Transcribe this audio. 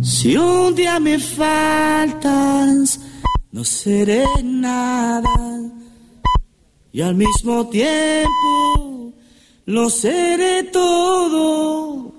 Si un día me faltas, no seré nada, y al mismo tiempo lo seré todo.